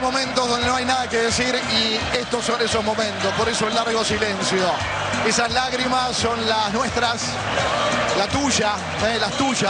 momentos donde no hay nada que decir y estos son esos momentos, por eso el largo silencio. Esas lágrimas son las nuestras, la tuya, las tuyas.